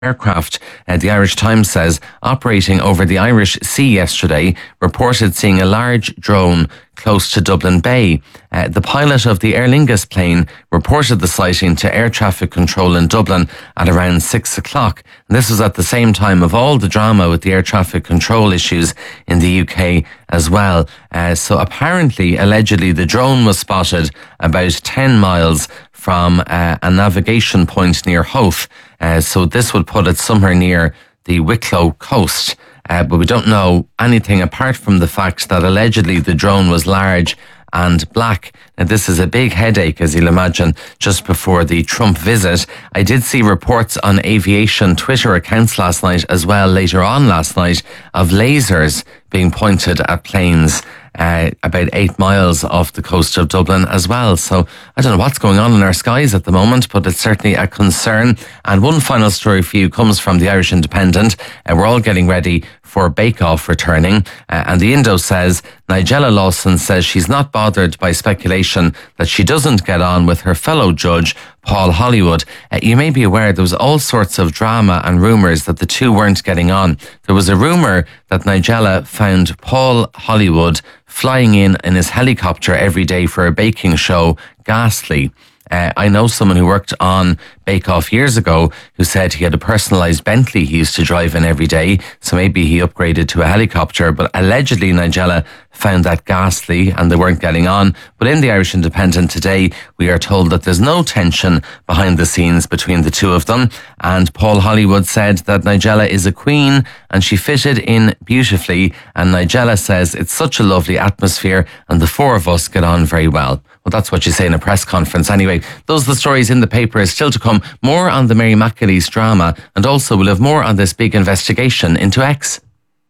aircraft. The Irish Times says operating over the Irish Sea yesterday reported seeing a large drone close to Dublin Bay. The pilot of the Aer Lingus plane reported the sighting to air traffic control in Dublin at around 6 o'clock. And this was at the same time of all the drama with the air traffic control issues in the UK as well. So apparently, allegedly, the drone was spotted about 10 miles from a navigation point near Howth. So this would put it somewhere near the Wicklow coast. But we don't know anything apart from the fact that allegedly the drone was large and black. Now, this is a big headache, as you'll imagine, just before the Trump visit. I did see reports on aviation Twitter accounts last night as well, later on last night, of lasers being pointed at planes about 8 miles off the coast of Dublin as well. So I don't know what's going on in our skies at the moment, but it's certainly a concern. And one final story for you comes from the Irish Independent. We're all getting ready for Bake Off returning. And the Indo says Nigella Lawson says she's not bothered by speculation that she doesn't get on with her fellow judge, Paul Hollywood. You may be aware there was all sorts of drama and rumours that the two weren't getting on. There was a rumour that Nigella found Paul Hollywood flying in his helicopter every day for a baking show ghastly. I know someone who worked on Bake Off years ago who said he had a personalised Bentley he used to drive in every day, so maybe he upgraded to a helicopter, but allegedly Nigella found that ghastly and they weren't getting on. But in the Irish Independent today, we are told that there's no tension behind the scenes between the two of them, and Paul Hollywood said that Nigella is a queen and she fitted in beautifully, and Nigella says it's such a lovely atmosphere and the four of us get on very well. Well, that's what you say in a press conference. Anyway, those are the stories in the paper. Still to come, more on the Mary McAleese drama, and also we'll have more on this big investigation into X.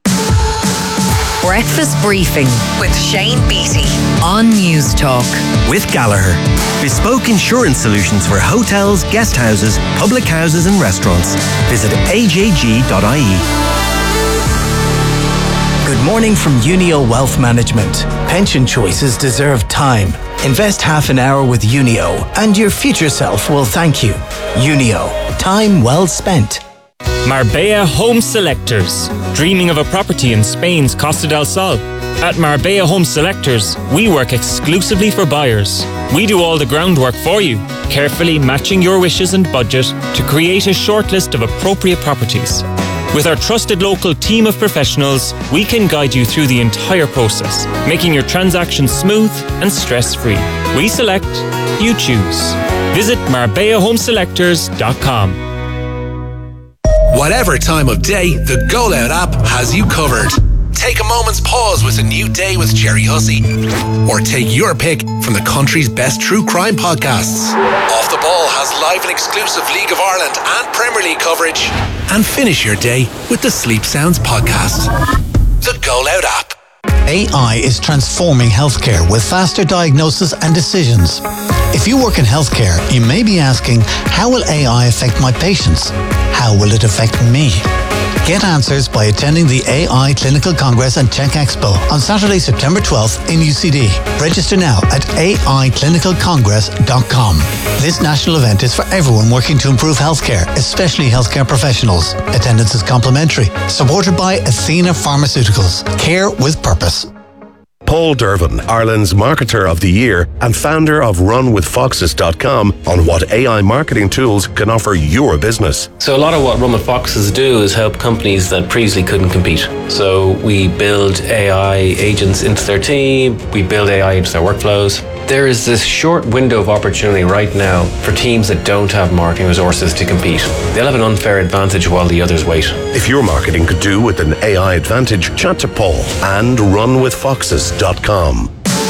Breakfast Briefing with Shane Beattie on News Talk. With Gallagher, bespoke insurance solutions for hotels, guest houses, public houses and restaurants. Visit ajg.ie. Good morning from Unio Wealth Management. Pension choices deserve time. Invest half an hour with Unio and your future self will thank you. Unio, time well spent. Marbella Home Selectors. Dreaming of a property in Spain's Costa del Sol? At Marbella Home Selectors, we work exclusively for buyers. We do all the groundwork for you, carefully matching your wishes and budget to create a shortlist of appropriate properties. With our trusted local team of professionals, we can guide you through the entire process, making your transaction smooth and stress-free. We select, you choose. Visit MarbellaHomeSelectors.com. Whatever time of day, the Go Loud app has you covered. Take a moment's pause with a new day with Jerry Hussey. Or take your pick from the country's best true crime podcasts. Off the Ball has live and exclusive League of Ireland and Premier League coverage. And finish your day with the Sleep Sounds podcast. The Go Loud app. AI is transforming healthcare with faster diagnosis and decisions. If you work in healthcare, you may be asking, how will AI affect my patients? How will it affect me? Get answers by attending the AI Clinical Congress and Tech Expo on Saturday, September 12th in UCD. Register now at AIClinicalCongress.com. This national event is for everyone working to improve healthcare, especially healthcare professionals. Attendance is complimentary. Supported by Athena Pharmaceuticals. Care with purpose. Paul Dervin, Ireland's Marketer of the Year and founder of RunWithFoxes.com, on what AI marketing tools can offer your business. So a lot of what Run With Foxes do is help companies that previously couldn't compete. So we build AI agents into their team, we build AI into their workflows. There is this short window of opportunity right now for teams that don't have marketing resources to compete. They'll have an unfair advantage while the others wait. If your marketing could do with an AI advantage, chat to Paul and RunWithFoxes.com.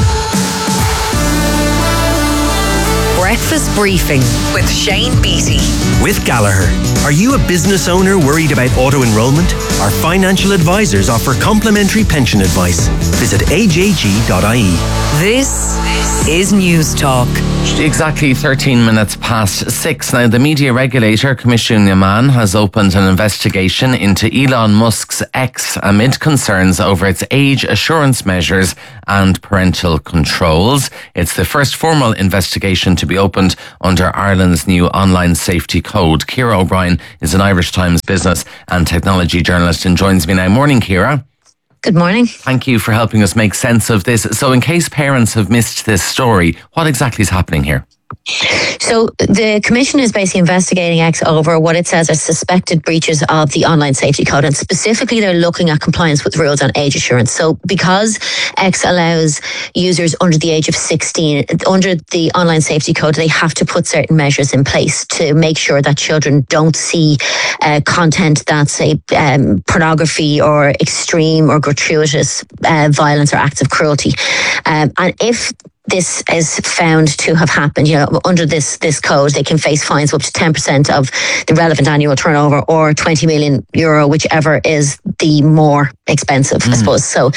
Breakfast Briefing with Shane Beattie. With Gallagher. Are you a business owner worried about auto-enrollment? Our financial advisors offer complimentary pension advice. Visit ajg.ie. This is News Talk. Exactly 13 minutes past 6. Now, the media regulator, Commission Yaman, has opened an investigation into Elon Musk's X amid concerns over its age assurance measures and parental controls. It's the first formal investigation to be opened under Ireland's new online safety code. Ciara O'Brien is an Irish Times business and technology journalist and joins me now. Morning, Ciara. Good morning. Thank you for helping us make sense of this. So in case parents have missed this story, what exactly is happening here? So the Commission is basically investigating X over what it says are suspected breaches of the online safety code, and specifically they're looking at compliance with rules on age assurance. So because X allows users under the age of 16, under the online safety code, they have to put certain measures in place to make sure that children don't see content that's pornography or extreme or gratuitous violence or acts of cruelty. And if this is found to have happened, under this code, they can face fines of up to 10% of the relevant annual turnover or €20 million, whichever is the more expensive, I suppose. So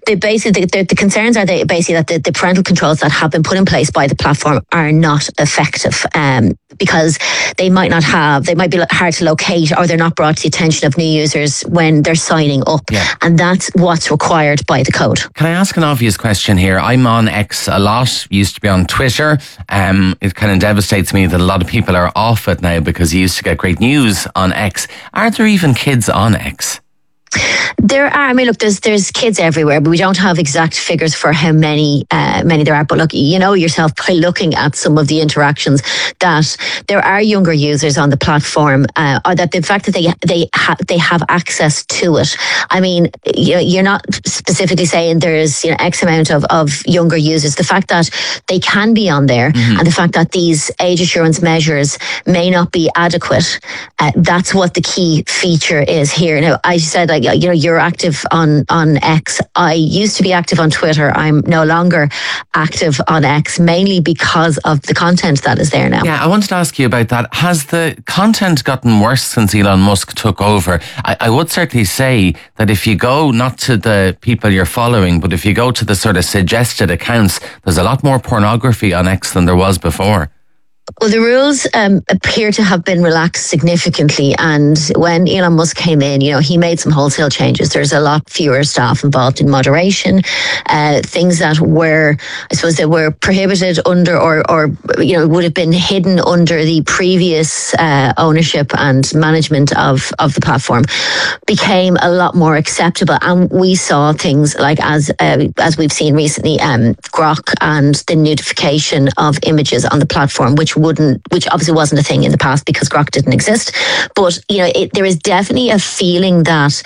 the concerns are basically that the parental controls that have been put in place by the platform are not effective because they might be hard to locate, or they're not brought to the attention of new users when they're signing up. Yeah. And that's what's required by the code. Can I ask an obvious question here? I'm on X a lot, used to be on Twitter. It kind of devastates me that a lot of people are off it now because you used to get great news on X. Are there even kids on X? There are. I mean, look, there's kids everywhere, but we don't have exact figures for how many there are. But look, you know yourself by looking at some of the interactions that there are younger users on the platform, or that the fact that they have access to it. I mean, you're not specifically saying there's X amount of younger users. The fact that they can be on there, and the fact that these age assurance measures may not be adequate, that's what the key feature is here. Now, I said, you're active on X. I used to be active on Twitter. I'm no longer active on X, mainly because of the content that is there now. Yeah, I wanted to ask you about that. Has the content gotten worse since Elon Musk took over? I would certainly say that if you go not to the people you're following, but if you go to the sort of suggested accounts, there's a lot more pornography on X than there was before. Well, the rules appear to have been relaxed significantly, and when Elon Musk came in, he made some wholesale changes. There's a lot fewer staff involved in moderation, things that were, I suppose, that were prohibited under or would have been hidden under the previous ownership and management of the platform became a lot more acceptable. And we saw things like, as we've seen recently, Grok and the nudification of images on the platform, which obviously wasn't a thing in the past because Grok didn't exist. But, there is definitely a feeling that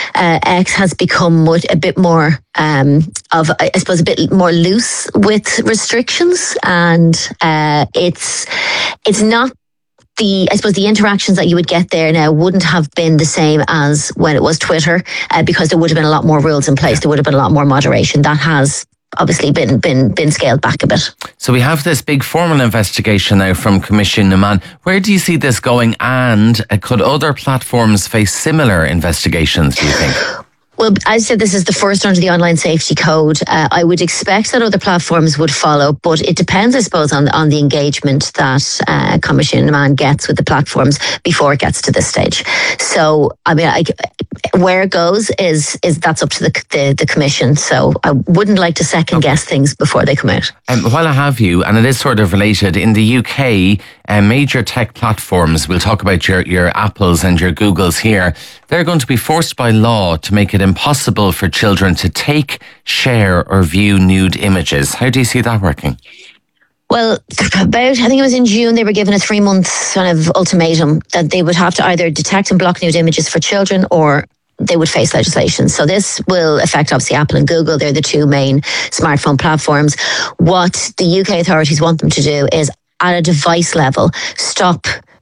X has become a bit more a bit more loose with restrictions, and it's not the interactions that you would get there now wouldn't have been the same as when it was Twitter, because there would have been a lot more rules in place. There would have been a lot more moderation. That has obviously been scaled back a bit. So we have this big formal investigation now from Commission Yaman. Where do you see this going, and could other platforms face similar investigations, do you think? Well, as I said, this is the first under the online safety code. I would expect that other platforms would follow, but it depends, I suppose, on the engagement that Commission Yaman gets with the platforms before it gets to this stage. So, I mean, where it goes is that's up to the Commission. So I wouldn't like to second guess things before they come out. While I have you, and it is sort of related, in the UK, major tech platforms, we'll talk about your Apples and your Googles here, they're going to be forced by law to make it impossible for children to take, share or view nude images. How do you see that working? Well, I think it was in June, they were given a 3-month kind of ultimatum that they would have to either detect and block nude images for children, or they would face legislation. So this will affect obviously Apple and Google. They're the two main smartphone platforms. What the UK authorities want them to do is, at a device level, stop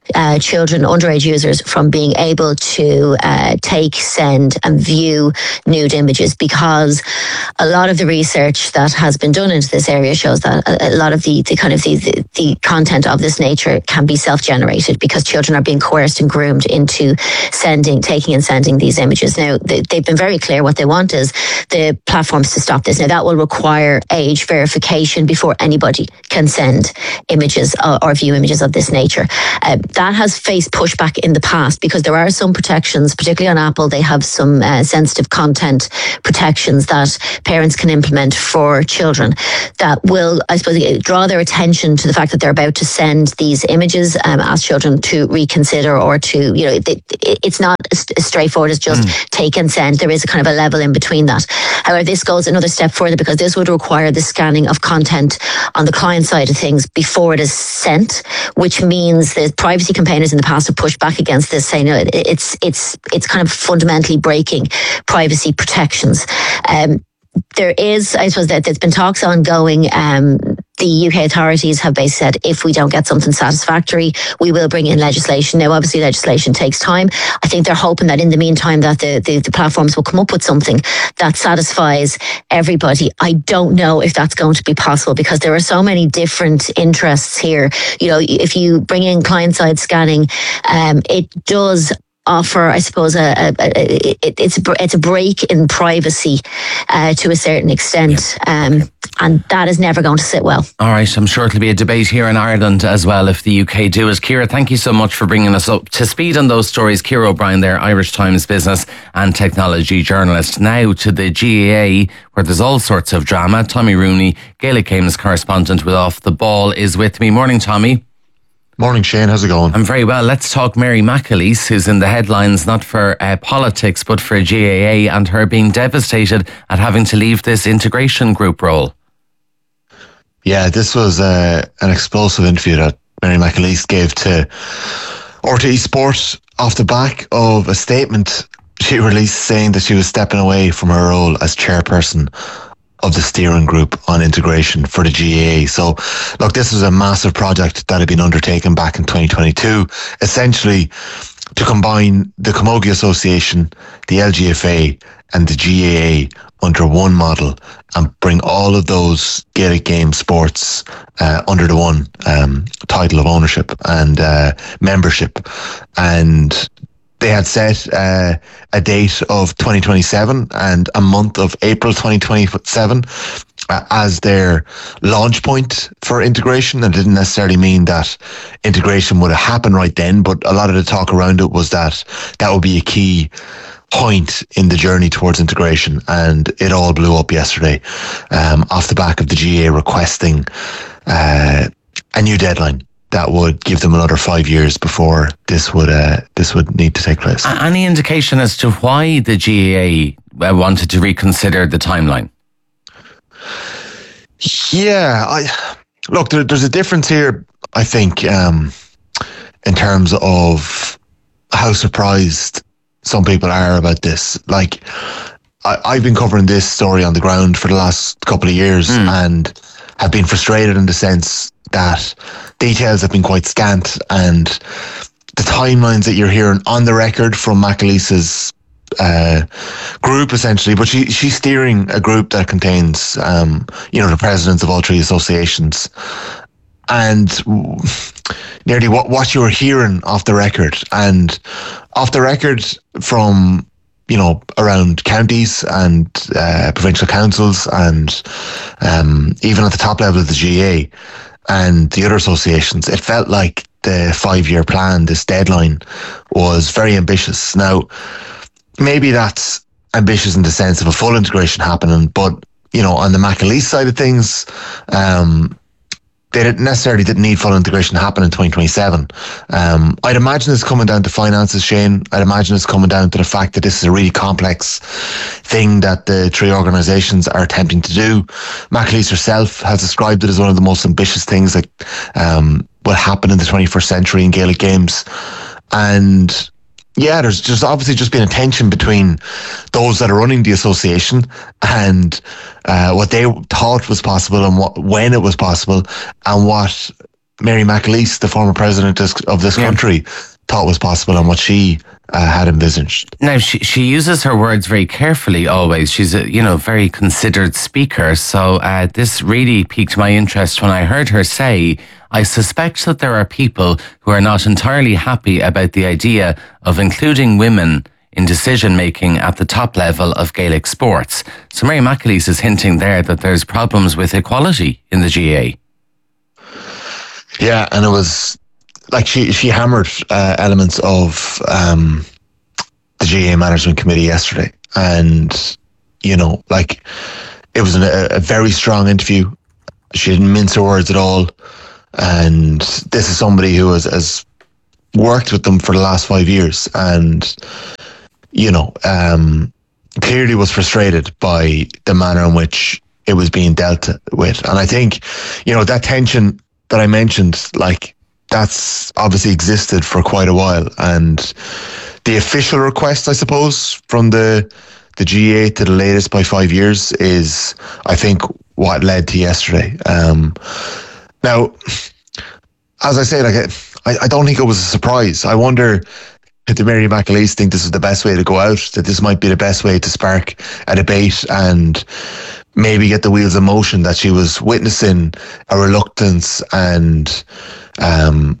children, underage users, from being able to take, send and view nude images, because a lot of the research that has been done into this area shows that a lot of the content of this nature can be self-generated, because children are being coerced and groomed into taking and sending these images. Now, they've been very clear what they want is the platforms to stop this. Now, that will require age verification before anybody can send images or view images of this nature. That has faced pushback in the past, because there are some protections, particularly on Apple. They have some sensitive content protections that parents can implement for children that will, I suppose, draw their attention to the fact that they're about to send these images, ask children to reconsider, or to, it's not as straightforward as just take and send. There is a kind of a level in between that. However, this goes another step further, because this would require the scanning of content on the client side of things before it is sent, which means the privacy campaigners in the past have pushed back against this, saying it's kind of fundamentally breaking privacy protections. There is, I suppose, that there's been talks ongoing. The UK authorities have basically said, if we don't get something satisfactory, we will bring in legislation. Now, obviously, legislation takes time. I think they're hoping that in the meantime that the platforms will come up with something that satisfies everybody. I don't know if that's going to be possible, because there are so many different interests here. If you bring in client-side scanning, it does offer, I suppose, it's a break in privacy to a certain extent, and that is never going to sit well. All right, I'm sure it'll be a debate here in Ireland as well if the UK do it. Ciara, thank you so much for bringing us up to speed on those stories. Ciara O'Brien there, Irish Times business and technology journalist. Now to the GAA, where there's all sorts of drama. Tommy Rooney, Gaelic Games correspondent with Off the Ball, is with me. Morning, Tommy. Morning, Shane. How's it going? I'm very well. Let's talk Mary McAleese, who's in the headlines not for politics but for GAA, and her being devastated at having to leave this integration group role. Yeah, this was an explosive interview that Mary McAleese gave to RTE Sport off the back of a statement she released saying that she was stepping away from her role as chairperson of the steering group on integration for the GAA. So, look, this was a massive project that had been undertaken back in 2022, essentially to combine the Camogie Association, the LGFA and the GAA under one model and bring all of those Gaelic Games sports under the one title of ownership and membership. And they had set a date of 2027 and a month of April 2027 as their launch point for integration. And it didn't necessarily mean that integration would have happened right then, but a lot of the talk around it was that that would be a key point in the journey towards integration. And it all blew up yesterday off the back of the GAA requesting a new deadline that would give them another 5 years before this would need to take place. Any indication as to why the GAA wanted to reconsider the timeline? Yeah, look, there's a difference here, I think, in terms of how surprised some people are about this. Like, I've been covering this story on the ground for the last couple of years and have been frustrated in the sense that details have been quite scant, and the timelines that you're hearing on the record from McAleese's group, essentially, but she's steering a group that contains the presidents of all three associations, and nearly what you were hearing off the record from around counties and provincial councils and even at the top level of the GAA and the other associations, it felt like the 5-year plan, this deadline, was very ambitious. Now, maybe that's ambitious in the sense of a full integration happening, but on the McAleese side of things, they didn't need full integration to happen in 2027. I'd imagine it's coming down to finances, Shane. I'd imagine it's coming down to the fact that this is a really complex thing that the three organisations are attempting to do. McAleese herself has described it as one of the most ambitious things that will happen in the 21st century in Gaelic Games. And yeah, there's just obviously just been a tension between those that are running the association and what they thought was possible and when it was possible, and what Mary McAleese, the former president of this country, thought was possible and what she had envisaged. Now, she uses her words very carefully always. She's a very considered speaker. So this really piqued my interest when I heard her say, I suspect that there are people who are not entirely happy about the idea of including women in decision-making at the top level of Gaelic sports. So Mary McAleese is hinting there that there's problems with equality in the GAA. Yeah, and it was like she hammered elements of the GAA Management Committee yesterday. And, it was a very strong interview. She didn't mince her words at all. And this is somebody who has worked with them for the last 5 years and, clearly was frustrated by the manner in which it was being dealt with. And I think, that tension that I mentioned, that's obviously existed for quite a while. And the official request, I suppose, from the GAA to the latest by 5 years is, I think, what led to yesterday. Now, as I say, I don't think it was a surprise. I wonder if the Mary McAleese think this is the best way to go out, that this might be the best way to spark a debate and maybe get the wheels in motion, that she was witnessing a reluctance and, I'm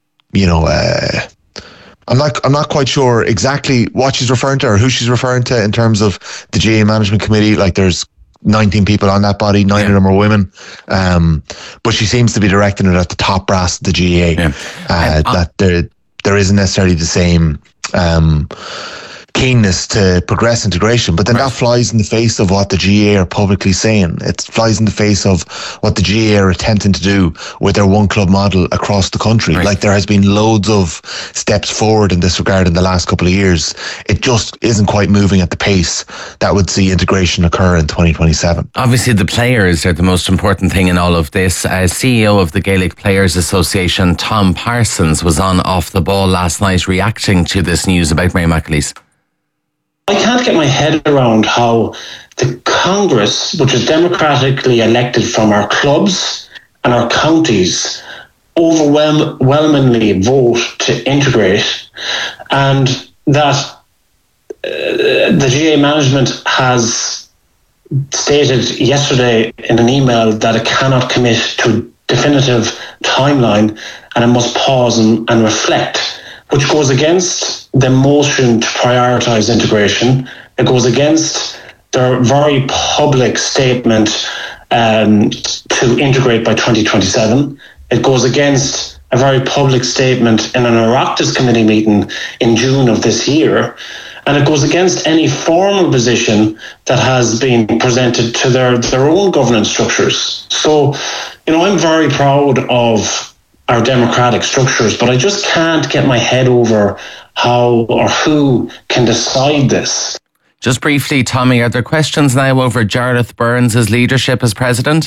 not quite sure exactly what she's referring to or who she's referring to in terms of the GAA Management Committee. There's 19 people on that body, 9 of them are women. But she seems to be directing it at the top brass of the GAA, that there isn't necessarily the same keenness to progress integration. But then that flies in the face of what the GAA are publicly saying. It flies in the face of what the GAA are attempting to do with their one club model across the country. There has been loads of steps forward in this regard in the last couple of years. It just isn't quite moving at the pace that would see integration occur in 2027. Obviously, the players are the most important thing in all of this. CEO of the Gaelic Players Association, Tom Parsons, was on Off the Ball last night reacting to this news about Mary McAleese. I can't get my head around how the Congress, which is democratically elected from our clubs and our counties, overwhelmingly vote to integrate, and that the GAA management has stated yesterday in an email that it cannot commit to a definitive timeline and it must pause and reflect, which goes against the motion to prioritise integration. It goes against their very public statement to integrate by 2027. It goes against a very public statement in an Oireachtas committee meeting in June of this year. And it goes against any formal position that has been presented to their own governance structures. So, I'm very proud of our democratic structures, but I just can't get my head over how or who can decide this. Just briefly, Tommy, are there questions now over Jarlath Burns' leadership as president?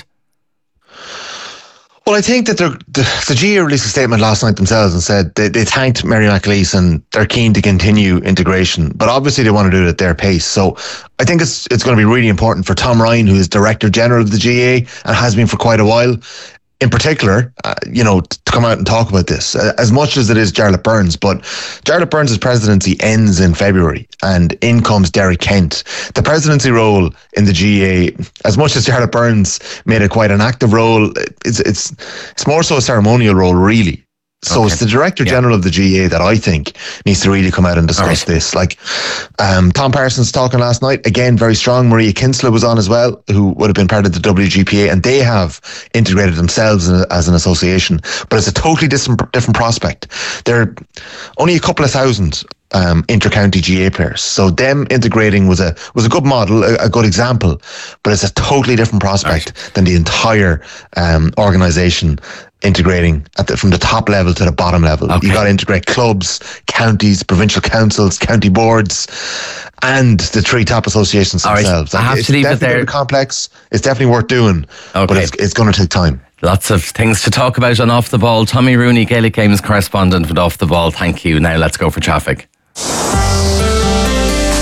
Well, I think that the GAA released a statement last night themselves and said they thanked Mary McAleese and they're keen to continue integration, but obviously they want to do it at their pace. So I think it's going to be really important for Tom Ryan, who is Director General of the GAA and has been for quite a while, in particular, to come out and talk about this, as much as it is Jarlath Burns. But Jarlath Burns' presidency ends in February and in comes Derek Kent. The presidency role in the GAA, as much as Jarlath Burns made it quite an active role, it's more so a ceremonial role, really. So it's the Director General of the GAA that I think needs to really come out and discuss this. Tom Parsons talking last night, again, very strong. Maria Kinsella was on as well, who would have been part of the WGPA, and they have integrated themselves as an association. But it's a totally different prospect. There are only a couple of thousand inter-county GAA players. So them integrating was a good model, a good example, but it's a totally different prospect than the entire organisation integrating from the top level to the bottom level. You got to integrate clubs, counties, provincial councils, county boards, and the three top associations themselves. I have to leave it there. Complex. It's definitely worth doing, but it's going to take time. Lots of things to talk about on Off the Ball. Tommy Rooney, Gaelic Games correspondent with Off the Ball. Thank you. Now let's go for traffic.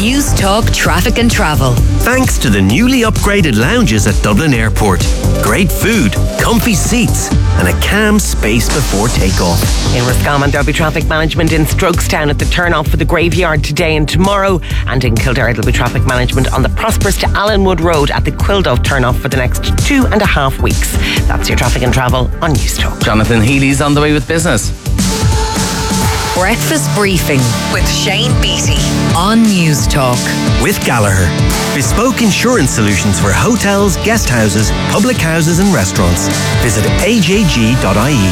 News Talk Traffic and Travel. Thanks to the newly upgraded lounges at Dublin Airport. Great food, comfy seats, and a calm space before takeoff. In Roscommon, there'll be traffic management in Strokestown at the turn-off for the graveyard today and tomorrow. And in Kildare, there'll be traffic management on the Prosperous to Allenwood Road at the Quildove turn-off for the next 2.5 weeks. That's your traffic and travel on News Talk. Jonathan Healy's on the way with business. Breakfast Briefing with Shane Beattie on News Talk. With Gallagher. Bespoke insurance solutions for hotels, guest houses, public houses and restaurants. Visit ajg.ie.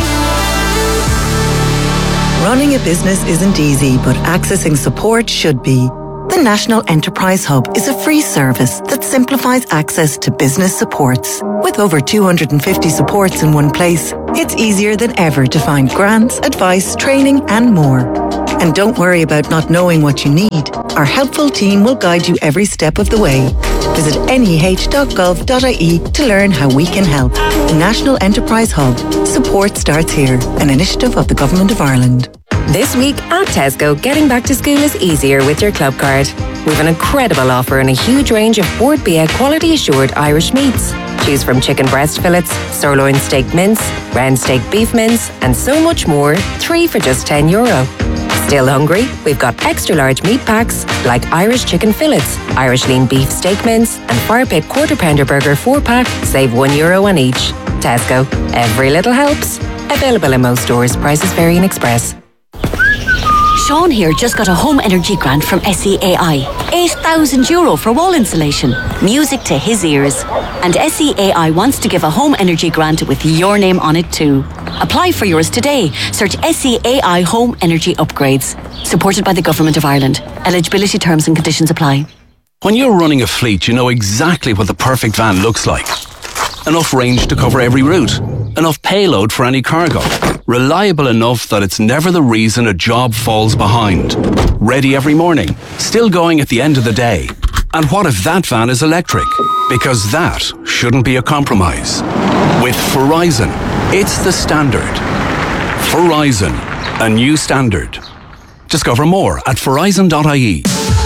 Running a business isn't easy, but accessing support should be. The National Enterprise Hub is a free service that simplifies access to business supports. With over 250 supports in one place, it's easier than ever to find grants, advice, training and more. And don't worry about not knowing what you need. Our helpful team will guide you every step of the way. Visit neh.gov.ie to learn how we can help. The National Enterprise Hub. Support starts here. An initiative of the Government of Ireland. This week at Tesco, getting back to school is easier with your club card. We've an incredible offer and a huge range of Bord Bia quality assured Irish meats. Choose from chicken breast fillets, sirloin steak mince, round steak beef mince, and so much more, 3 for just €10. Still hungry? We've got extra large meat packs like Irish chicken fillets, Irish lean beef steak mince, and Fire Pit quarter pounder burger 4-pack, save €1 on each. Tesco, every little helps. Available in most stores, prices vary in Express. Sean here just got a home energy grant from SEAI. €8,000 for wall insulation. Music to his ears. And SEAI wants to give a home energy grant with your name on it too. Apply for yours today. Search SEAI Home Energy Upgrades. Supported by the Government of Ireland. Eligibility terms and conditions apply. When you're running a fleet, you know exactly what the perfect van looks like. Enough range to cover every route. Enough payload for any cargo. Reliable enough that it's never the reason a job falls behind. Ready every morning. Still going at the end of the day. And what if that van is electric? Because that shouldn't be a compromise. With Verizon, it's the standard. Verizon, a new standard. Discover more at verizon.ie.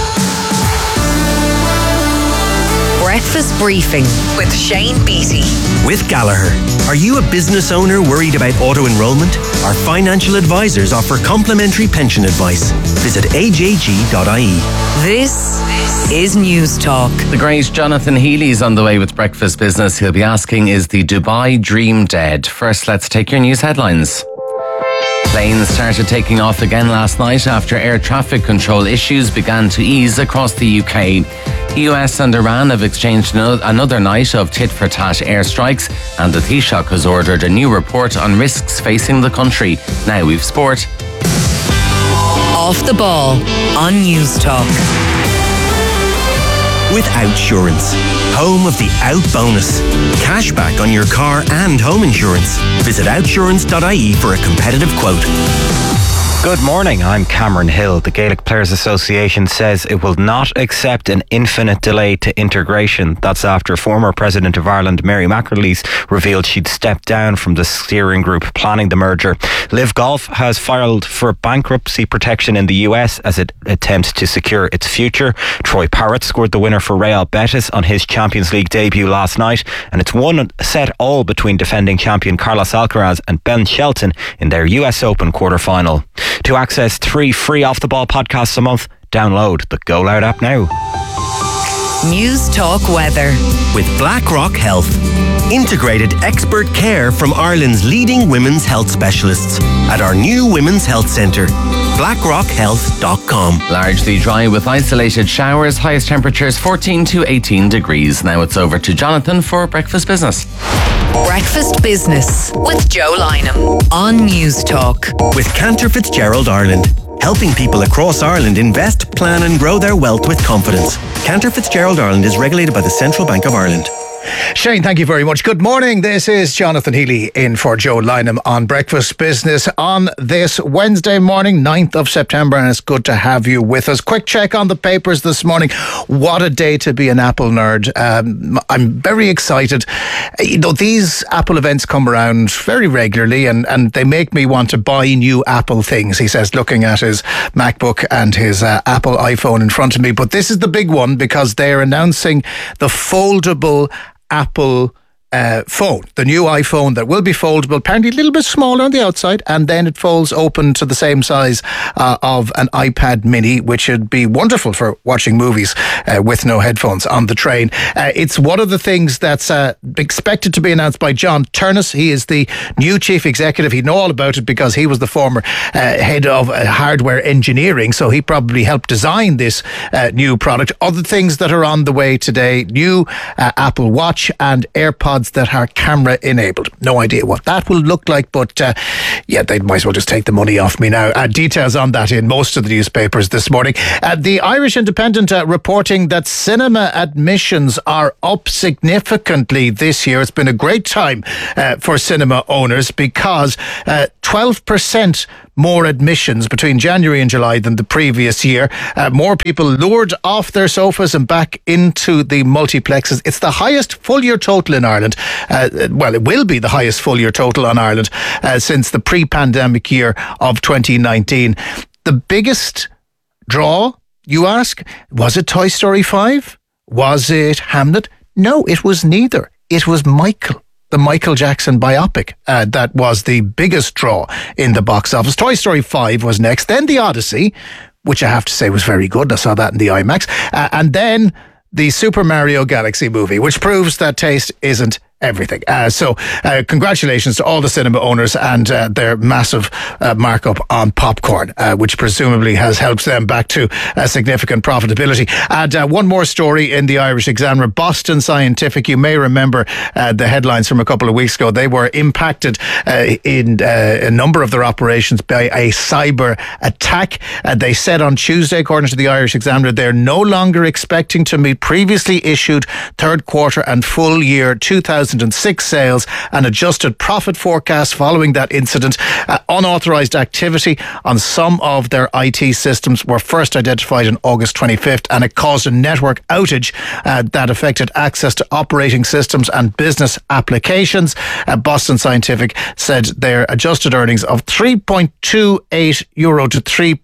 Breakfast Briefing with Shane Beattie. With Gallagher. Are you a business owner worried about auto-enrollment? Our financial advisors offer complimentary pension advice. Visit ajg.ie. This is News Talk. The great Jonathan Healy's on the way with Breakfast Business. He'll be asking, is the Dubai dream dead? First, let's take your news headlines. Planes started taking off again last night after air traffic control issues began to ease across the UK. The US and Iran have exchanged another night of tit-for-tat airstrikes, and the Taoiseach has ordered a new report on risks facing the country. Now we've sport. Off the Ball on News Talk. With Outsurance, home of the Out Bonus. Cashback on your car and home insurance. Visit outsurance.ie for a competitive quote. Good morning, I'm Cameron Hill. The Gaelic Players Association says it will not accept an infinite delay to integration. That's after former President of Ireland, Mary McAleese, revealed she'd stepped down from the steering group planning the merger. Liv Golf has filed for bankruptcy protection in the US as it attempts to secure its future. Troy Parrott scored the winner for Real Betis on his Champions League debut last night, and it's one set all between defending champion Carlos Alcaraz and Ben Shelton in their US Open quarter-final. To access 3 free Off the Ball podcasts a month, download the Go Loud app now. News Talk Weather. With BlackRock Health. Integrated expert care from Ireland's leading women's health specialists at our new Women's Health Centre. BlackRockHealth.com. Largely dry with isolated showers, highest temperatures 14 to 18 degrees. Now it's over to Jonathan for Breakfast Business. Breakfast Business with Joe Lynham on News Talk. With Cantor Fitzgerald Ireland. Helping people across Ireland invest, plan and grow their wealth with confidence. Cantor Fitzgerald Ireland is regulated by the Central Bank of Ireland. Shane, thank you very much. Good morning. This is Jonathan Healy in for Joe Lynham on Breakfast Business on this Wednesday morning, 9th of September, and it's good to have you with us. Quick check on the papers this morning. What a day to be an Apple nerd. I'm very excited. You know, these Apple events come around very regularly and they make me want to buy new Apple things, he says, looking at his MacBook and his Apple iPhone in front of me. But this is the big one because they're announcing the foldable Apple phone, the new iPhone that will be foldable, apparently a little bit smaller on the outside, and then it folds open to the same size of an iPad mini, which would be wonderful for watching movies with no headphones on the train. It's one of the things that's expected to be announced by John Turnus. He is the new chief executive. He'd know all about it because he was the former head of hardware engineering, so he probably helped design this new product. Other things that are on the way today: new Apple Watch and AirPods that are camera enabled. No idea what that will look like, but they might as well just take the money off me now. Details on that in most of the newspapers this morning. The Irish Independent reporting that cinema admissions are up significantly this year. It's been a great time for cinema owners because 12% more admissions between January and July than the previous year. More people lured off their sofas and back into the multiplexes. It's the highest full year total in Ireland. It will be the highest full year total on Ireland since the pre-pandemic year of 2019. The biggest draw, you ask? Was it Toy Story 5? Was it Hamlet? No, it was neither. It was Michael, the Michael Jackson biopic. That was the biggest draw in the box office. Toy Story 5 was next. Then The Odyssey, which I have to say was very good. I saw that in the IMAX. And then the Super Mario Galaxy movie, which proves that taste isn't everything. So congratulations to all the cinema owners and their massive markup on popcorn, which presumably has helped them back to significant profitability. And one more story in the Irish Examiner. Boston Scientific, you may remember the headlines from a couple of weeks ago. They were impacted in a number of their operations by a cyber attack. They said on Tuesday, according to the Irish Examiner, they're no longer expecting to meet previously issued third quarter and full year 2006 sales and adjusted profit forecast following that incident. Unauthorised activity on some of their IT systems were first identified on August 25th, and it caused a network outage that affected access to operating systems and business applications. Boston Scientific said their adjusted earnings of €3.28 to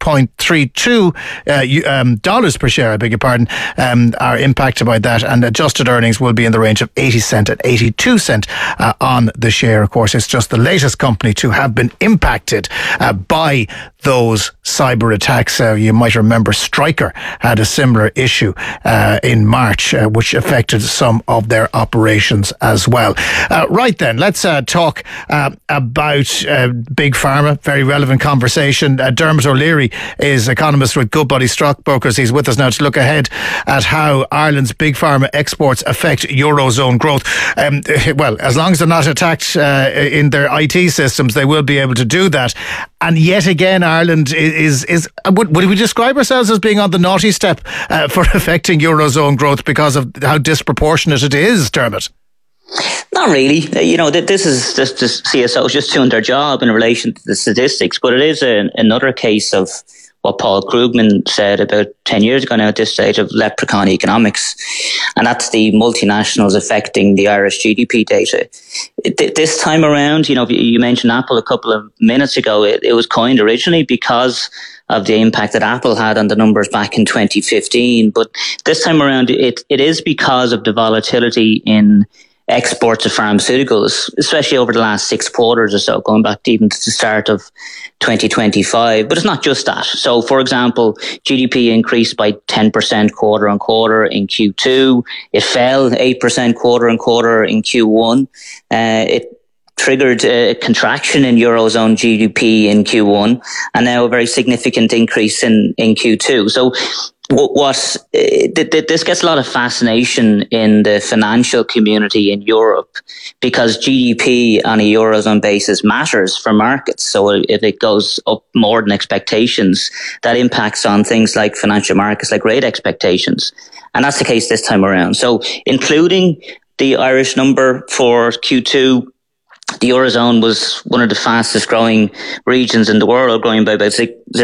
$3.32 dollars per share, I beg your pardon, are impacted by that, and adjusted earnings will be in the range of 80 cent and 82 cent on the share. Of course, it's just the latest company to have been impacted by those cyber attacks. You might remember Stryker had a similar issue in March, which affected some of their operations as well. Right then, let's talk about Big Pharma. Very relevant conversation. Dermot O'Leary is economist with Goodbody Stockbrokers. He's with us now to look ahead at how Ireland's Big Pharma exports affect Eurozone growth. Well, as long as they're not attacked in their IT systems, they will be able to do that. And yet again, Ireland is would we describe ourselves as being on the naughty step for affecting Eurozone growth because of how disproportionate it is, Dermot? Not really. You know, this is just CSO just doing their job in relation to the statistics, but it is another case of what Paul Krugman said about 10 years ago now at this stage of leprechaun economics. And that's the multinationals affecting the Irish GDP data. This time around, you know, you mentioned Apple a couple of minutes ago. It was coined originally because of the impact that Apple had on the numbers back in 2015. But this time around, it is because of the volatility in exports of pharmaceuticals, especially over the last 6 quarters or so, going back even to the start of 2025. But it's not just that. So, for example, GDP increased by 10% quarter on quarter in Q2. It fell 8% quarter on quarter in Q1. It triggered a contraction in Eurozone GDP in Q1, and now a very significant increase in Q2. So this gets a lot of fascination in the financial community in Europe because GDP on a Eurozone basis matters for markets. So if it goes up more than expectations, that impacts on things like financial markets, like rate expectations. And that's the case this time around. So including the Irish number for Q2. The Eurozone was one of the fastest growing regions in the world, growing by about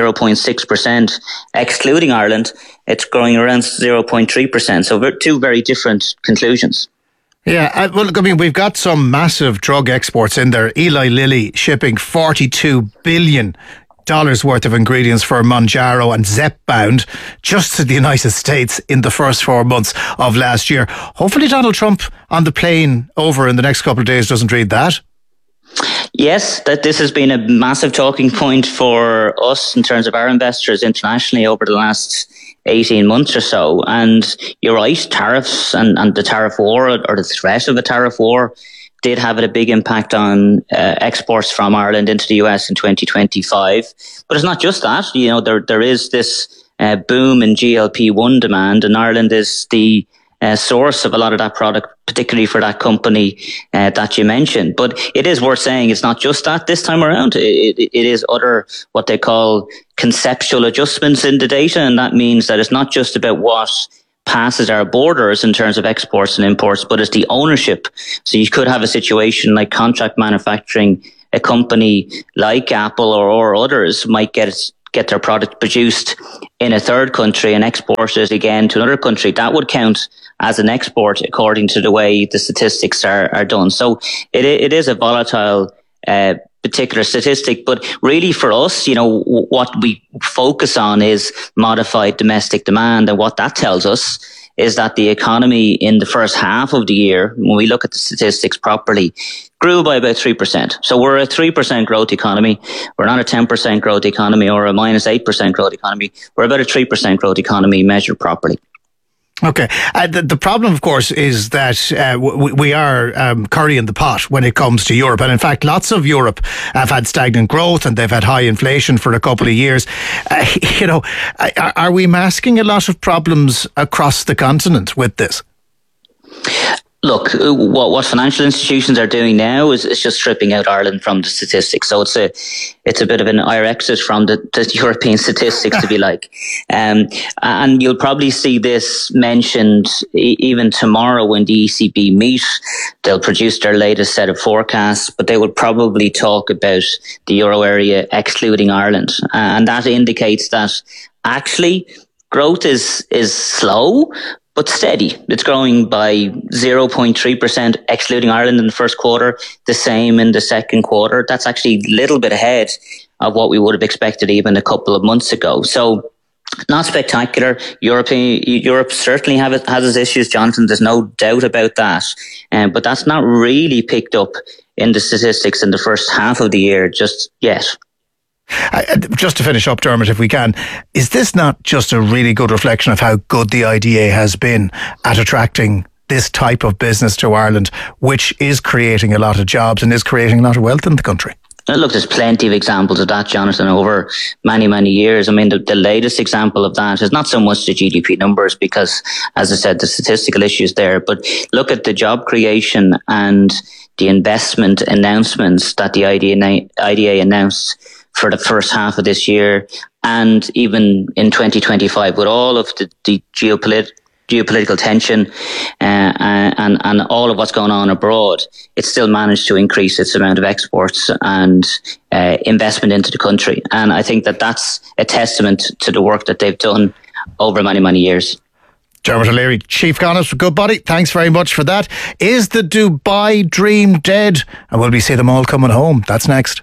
0.6%. Excluding Ireland, it's growing around 0.3%. So two very different conclusions. Yeah, well, I mean, we've got some massive drug exports in there. Eli Lilly shipping $42 billion worth of ingredients for Mounjaro and Zepbound just to the United States in the first 4 months of last year. Hopefully Donald Trump on the plane over in the next couple of days doesn't read that. Yes, that this has been a massive talking point for us in terms of our investors internationally over the last 18 months or so. And you're right, tariffs and the tariff war or the threat of a tariff war did have a big impact on exports from Ireland into the US in 2025. But it's not just that. You know, there is this boom in GLP-1 demand, and Ireland is the source of a lot of that product, particularly for that company that you mentioned. But it is worth saying it's not just that this time around. It is other, what they call conceptual adjustments in the data. And that means that it's not just about what passes our borders in terms of exports and imports, but it's the ownership. So you could have a situation like contract manufacturing. A company like Apple or others might get their product produced in a third country and exported again to another country. That would count as an export according to the way the statistics are done. So it is a volatile particular statistic, but really for us, you know, what we focus on is modified domestic demand, and what that tells us is that the economy in the first half of the year, when we look at the statistics properly, grew by about 3%. So we're a 3% growth economy. We're not a 10% growth economy or a minus 8% growth economy. We're about a 3% growth economy measured properly. Okay. The problem, of course, is that we are curry in the pot when it comes to Europe. And in fact, lots of Europe have had stagnant growth and they've had high inflation for a couple of years. Are we masking a lot of problems across the continent with this? Look, what financial institutions are doing now is just stripping out Ireland from the statistics. So it's a bit of an exit from the European statistics, to be like. And you'll probably see this mentioned even tomorrow when the ECB meet. They'll produce their latest set of forecasts, but they will probably talk about the euro area excluding Ireland. And that indicates that actually growth is slow, but steady. It's growing by 0.3%, excluding Ireland in the first quarter, the same in the second quarter. That's actually a little bit ahead of what we would have expected even a couple of months ago. So not spectacular. Europe certainly has its issues, Jonathan. There's no doubt about that. But that's not really picked up in the statistics in the first half of the year just yet. Just to finish up, Dermot, if we can, is this not just a really good reflection of how good the IDA has been at attracting this type of business to Ireland, which is creating a lot of jobs and is creating a lot of wealth in the country? Look, there's plenty of examples of that, Jonathan, over many, many years. I mean, the latest example of that is not so much the GDP numbers because, as I said, the statistical issues there, but look at the job creation and the investment announcements that the IDA announced for the first half of this year, and even in 2025, with all of the geopolitical tension and all of what's going on abroad, it still managed to increase its amount of exports and investment into the country. And I think that that's a testament to the work that they've done over many, many years. Dermot O'Leary, Chief Economist, Goodbody, thanks very much for that. Is the Dubai dream dead? And will we see them all coming home? That's next.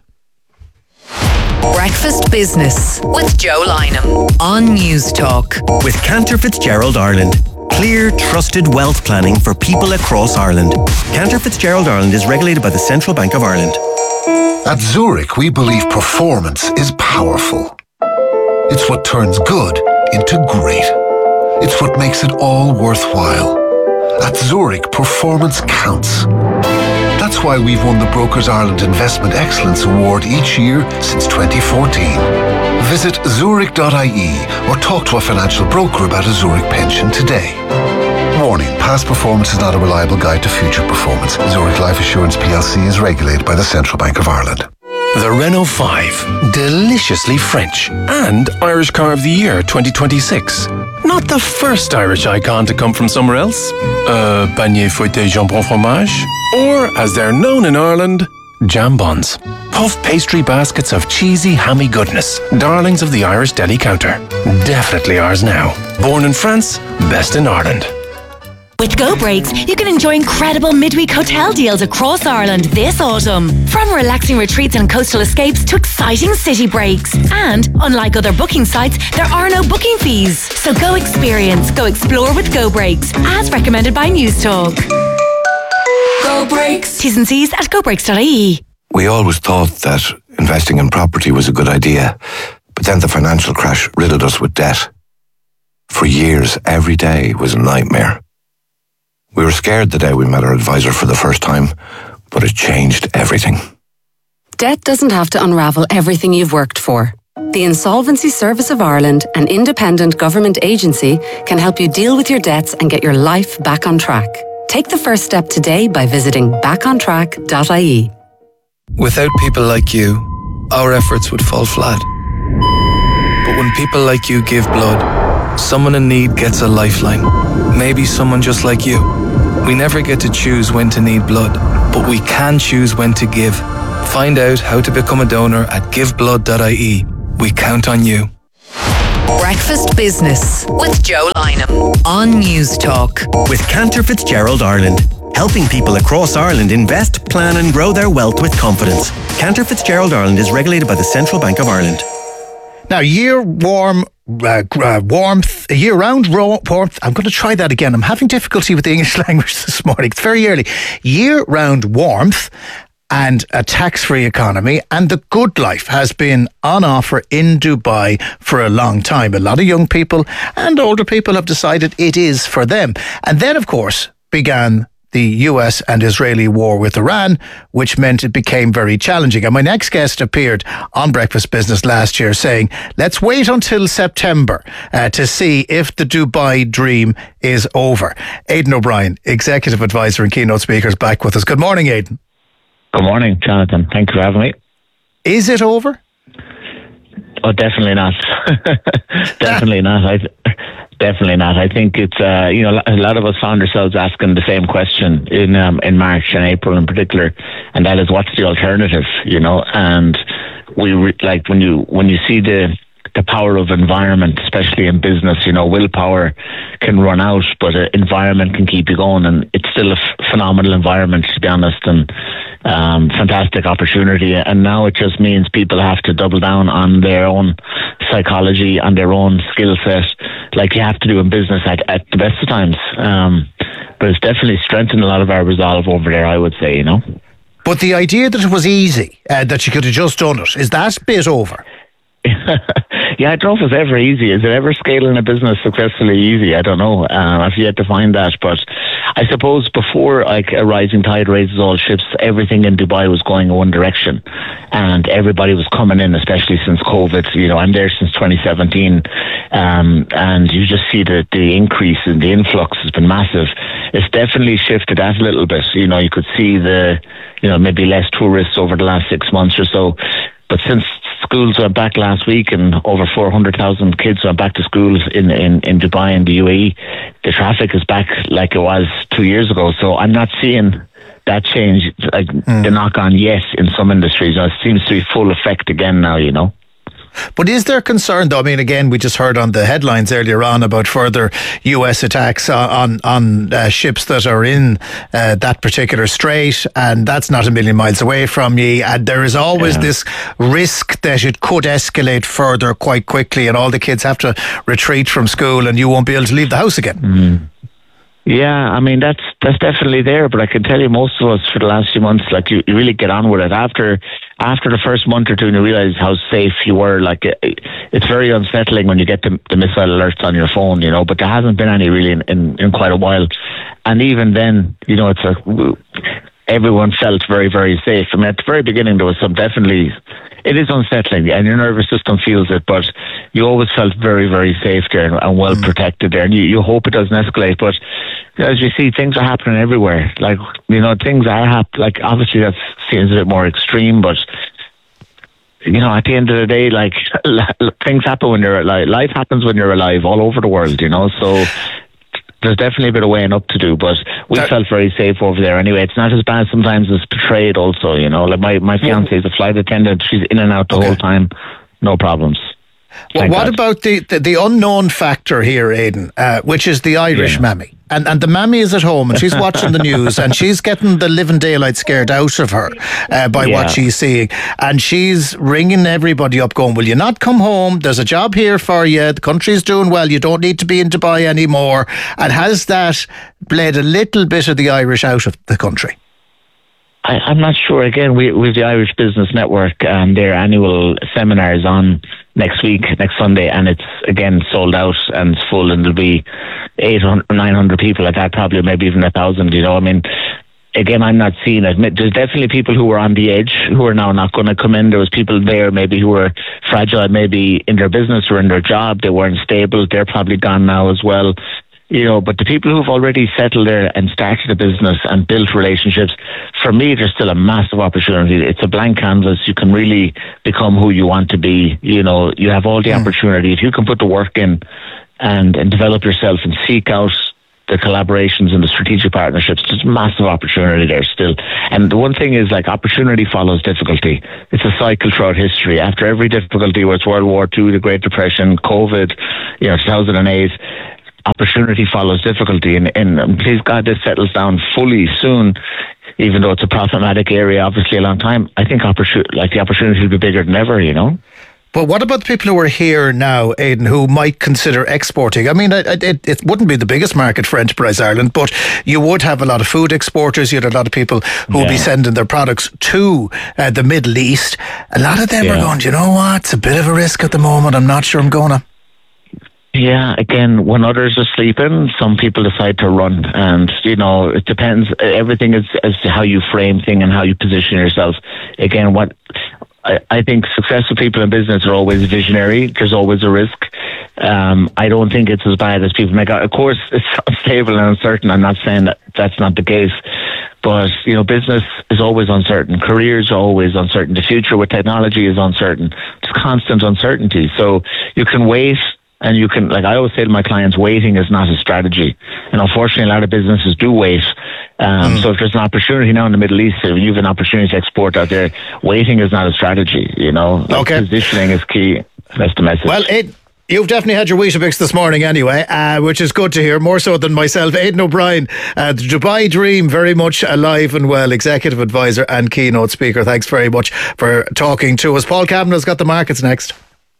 Breakfast Business with Joe Lynham on News Talk. With Cantor Fitzgerald Ireland. Clear, trusted wealth planning for people across Ireland. Cantor Fitzgerald Ireland is regulated by the Central Bank of Ireland. At Zurich, we believe performance is powerful. It's what turns good into great. It's what makes it all worthwhile. At Zurich, performance counts. That's why we've won the Brokers Ireland Investment Excellence Award each year since 2014. Visit zurich.ie or talk to a financial broker about a Zurich pension today. Warning, past performance is not a reliable guide to future performance. Zurich Life Assurance plc is regulated by the Central Bank of Ireland. The Renault 5, deliciously French and Irish Car of the Year 2026. not the first Irish icon to come from somewhere else. Beignet fouetté jambon fromage. Or, as they're known in Ireland, jam buns. Puff pastry baskets of cheesy, hammy goodness. Darlings of the Irish deli counter. Definitely ours now. Born in France, best in Ireland. With Go Breaks, you can enjoy incredible midweek hotel deals across Ireland this autumn. From relaxing retreats and coastal escapes to exciting city breaks. And, unlike other booking sites, there are no booking fees. So go experience, go explore with Go Breaks, as recommended by News Talk. Go Breaks. T's and C's at gobreaks.ie. We always thought that investing in property was a good idea, but then the financial crash riddled us with debt. For years, every day was a nightmare. We were scared the day we met our advisor for the first time, but it changed everything. Debt doesn't have to unravel everything you've worked for. The Insolvency Service of Ireland, an independent government agency, can help you deal with your debts and get your life back on track. Take the first step today by visiting backontrack.ie. Without people like you, our efforts would fall flat. But when people like you give blood, someone in need gets a lifeline. Maybe someone just like you. We never get to choose when to need blood, but we can choose when to give. Find out how to become a donor at giveblood.ie. We count on you. Breakfast Business with Joe Lynham on News Talk. With Cantor Fitzgerald Ireland, helping people across Ireland invest, plan and grow their wealth with confidence. Cantor Fitzgerald Ireland is regulated by the Central Bank of Ireland. Now, year-round warmth. I'm going to try that again. I'm having difficulty with the English language this morning. It's very early. Year-round warmth and a tax-free economy and the good life has been on offer in Dubai for a long time. A lot of young people and older people have decided it is for them. And then, of course, began the US and Israeli war with Iran, which meant it became very challenging. And my next guest appeared on Breakfast Business last year saying, let's wait until September to see if the Dubai dream is over. Aidan O'Brien, Executive Advisor and Keynote Speaker, is back with us. Good morning, Aidan. Good morning, Jonathan. Thank you for having me. Is it over? Oh, definitely not. Definitely not. Definitely not. I think it's, a lot of us found ourselves asking the same question in March and April in particular, and that is, what's the alternative, and when you see the power of environment, especially in business, willpower can run out, but environment can keep you going, and it's still a phenomenal environment, to be honest, and fantastic opportunity. And now it just means people have to double down on their own psychology and their own skill set, like you have to do in business at the best of times. But it's definitely strengthened a lot of our resolve over there, I would say, But the idea that it was easy, that you could have just done it, is that bit over? Yeah, I don't know if it's ever easy. Is it ever scaling a business successfully easy? I don't know. I've yet to find that. But I suppose before a rising tide raises all ships, everything in Dubai was going in one direction. And everybody was coming in, especially since COVID. I'm there since 2017. And you just see the increase in the influx has been massive. It's definitely shifted that a little bit. You could see maybe less tourists over the last 6 months or so. But since schools went back last week and over 400,000 kids went back to schools in Dubai and the UAE, the traffic is back like it was 2 years ago. So I'm not seeing that change, the knock-on yet in some industries. It seems to be full effect again now, But is there concern, though? I mean, again, we just heard on the headlines earlier on about further US attacks on ships that are in that particular strait, and that's not a million miles away from you. And there is always this risk that it could escalate further quite quickly, and all the kids have to retreat from school, and you won't be able to leave the house again. Mm. Yeah, I mean, that's definitely there, but I can tell you most of us for the last few months, you really get on with it. After the first month or two and you realise how safe you were, it's very unsettling when you get the missile alerts on your phone, but there hasn't been any really in quite a while. And even then, everyone felt very, very safe. I mean, at the very beginning, there was it is unsettling and your nervous system feels it, but you always felt very, very safe there and well protected there. And you hope it doesn't escalate, but as you see, things are happening everywhere. Things are happening, obviously that seems a bit more extreme, but at the end of the day, like, things happen when you're alive. Life happens when you're alive all over the world, so there's definitely a bit of weighing up to do, but we felt very safe over there anyway. It's not as bad sometimes as portrayed also, like my fiancée is a flight attendant. She's in and out the whole time. No problems. Well, what about the unknown factor here, Aidan, which is the Irish mammy? And the mammy is at home and she's watching the news and she's getting the living daylight scared out of her by what she's seeing. And she's ringing everybody up going, will you not come home? There's a job here for you. The country's doing well. You don't need to be in Dubai anymore. And has that bled a little bit of the Irish out of the country? I'm not sure. Again, we have the Irish Business Network and their annual seminars on next Sunday, and it's again sold out and it's full, and there'll be 800, 900 people at that, probably maybe even 1,000. Again, I'm not seeing it. There's definitely people who were on the edge who are now not going to come in. There was people there maybe who were fragile, maybe in their business or in their job. They weren't stable. They're probably gone now as well. But the people who've already settled there and started a business and built relationships, for me, there's still a massive opportunity. It's a blank canvas. You can really become who you want to be. You have all the opportunity. If you can put the work in and develop yourself and seek out the collaborations and the strategic partnerships, there's massive opportunity there still. And the one thing is, like, opportunity follows difficulty. It's a cycle throughout history. After every difficulty, whether it's World War II, the Great Depression, COVID, 2008, opportunity follows difficulty, and please God this settles down fully soon, even though it's a problematic area obviously a long time. I think the opportunity will be bigger than ever, But what about the people who are here now, Aidan, who might consider exporting? I mean, it wouldn't be the biggest market for Enterprise Ireland, but you would have a lot of food exporters. You'd have a lot of people who would be sending their products to the Middle East. A lot of them are going, you know what, it's a bit of a risk at the moment. I'm not sure I'm going to. Yeah, again, when others are sleeping, some people decide to run, and it depends. Everything is as to how you frame things and how you position yourself. Again, what I think successful people in business are always visionary. There's always a risk. I don't think it's as bad as people make out. Of course, it's unstable and uncertain. I'm not saying that that's not the case, but business is always uncertain. Careers are always uncertain. The future with technology is uncertain. It's constant uncertainty. So you can wait. And you can, like I always say to my clients, waiting is not a strategy. And unfortunately, a lot of businesses do wait. So if there's an opportunity now in the Middle East, if you have an opportunity to export out there, waiting is not a strategy, Positioning is key. That's the message. Well, you've definitely had your Weetabix this morning anyway, which is good to hear, more so than myself. Aidan O'Brien, the Dubai Dream, very much alive and well, Executive Advisor and Keynote Speaker. Thanks very much for talking to us. Paul Kavanagh's got the markets next.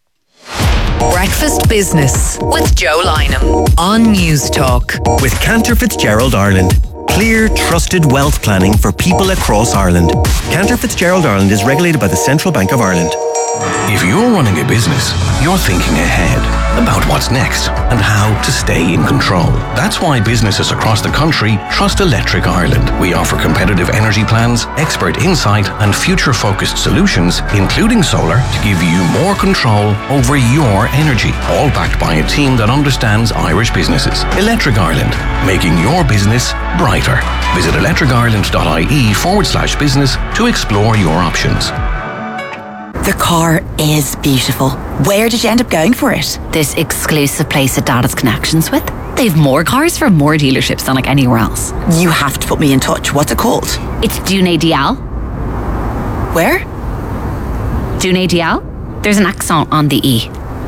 Breakfast Business with Joe Lynham on News Talk. With Cantor Fitzgerald Ireland. Clear, trusted wealth planning for people across Ireland. Cantor Fitzgerald Ireland is regulated by the Central Bank of Ireland. If you're running a business, you're thinking ahead about what's next and how to stay in control. That's why businesses across the country trust Electric Ireland. We offer competitive energy plans, expert insight and future-focused solutions, including solar, to give you more control over your energy, all backed by a team that understands Irish businesses. Electric Ireland, making your business brighter. Visit electricireland.ie/business to explore your options. The car is beautiful. Where did you end up going for it? This exclusive place that Dad has connections with. They've more cars from more dealerships than like anywhere else. You have to put me in touch. What's it called? It's Dune Dial. Where? Dune Dial. There's an accent on the E.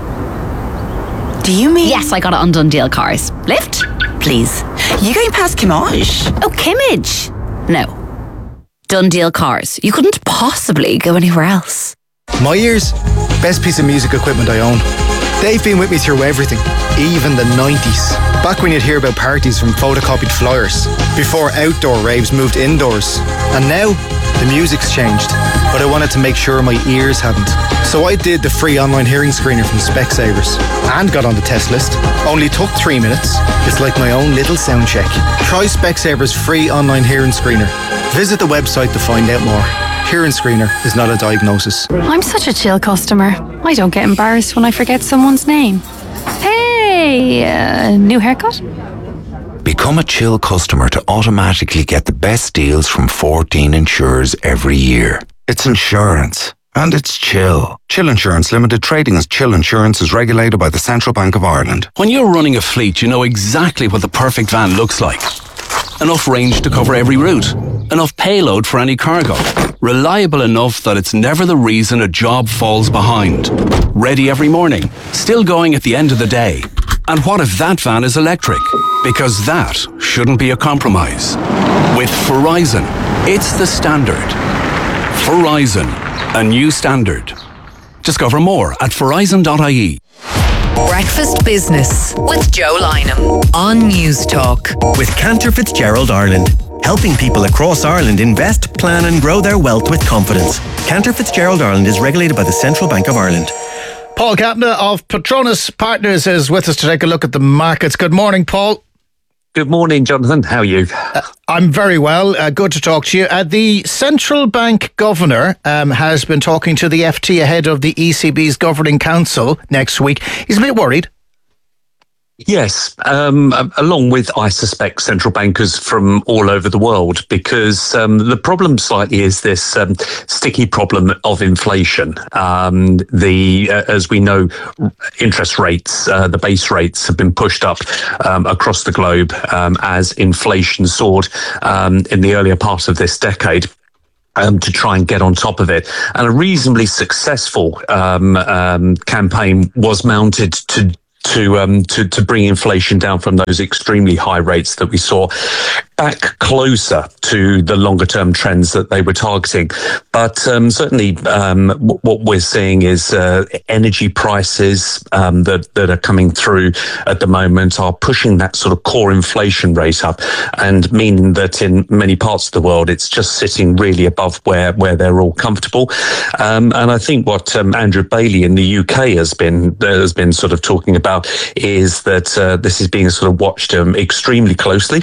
Do you mean? Yes, I got it on Dundee Cars. Lift? Please. You going past Kimmage? Oh, Kimmage. No. Dundee Cars. You couldn't possibly go anywhere else. My ears, best piece of music equipment I own. They've been with me through everything, even the 90s. Back when you'd hear about parties from photocopied flyers, before outdoor raves moved indoors. And now, the music's changed, but I wanted to make sure my ears hadn't. So I did the free online hearing screener from Specsavers and got on the test list. Only took 3 minutes. It's like my own little sound check. Try Specsavers free online hearing screener. Visit the website to find out more. Hearing screener is not a diagnosis. I'm such a chill customer. I don't get embarrassed when I forget someone's name. Hey, new haircut? Become a chill customer to automatically get the best deals from 14 insurers every year. It's insurance. And it's Chill. Chill Insurance Limited, trading as Chill Insurance, is regulated by the Central Bank of Ireland. When you're running a fleet, you know exactly what the perfect van looks like. Enough range to cover every route. Enough payload for any cargo. Reliable enough that it's never the reason a job falls behind. Ready every morning. Still going at the end of the day. And what if that van is electric? Because that shouldn't be a compromise. With Verizon, it's the standard. Verizon, a new standard. Discover more at verizon.ie. Breakfast Business with Joe Lynham on News Talk. With Cantor Fitzgerald Ireland, helping people across Ireland invest, plan and grow their wealth with confidence. Cantor Fitzgerald Ireland is regulated by the Central Bank of Ireland. Paul Kapna of Patronus Partners is with us to take a look at the markets. Good morning, Paul. Good morning, Jonathan. How are you? I'm very well. Good to talk to you. The central bank governor has been talking to the FT ahead of the ECB's governing council next week. He's a bit worried. Yes, along with, I suspect, central bankers from all over the world, because the problem slightly is this sticky problem of inflation. As we know, interest rates, the base rates have been pushed up across the globe as inflation soared in the earlier part of this decade. To try and get on top of it. And a reasonably successful campaign was mounted to bring inflation down from those extremely high rates that we saw back closer to the longer term trends that they were targeting. But certainly what we're seeing is energy prices that are coming through at the moment are pushing that sort of core inflation rate up, and meaning that in many parts of the world it's just sitting really above where they're all comfortable. And I think what Andrew Bailey in the UK has been sort of talking about is that this is being sort of watched extremely closely.